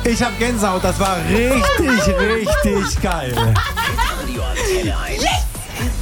Ich habe Gänsehaut, das war richtig, richtig geil. Radio Antenne 1.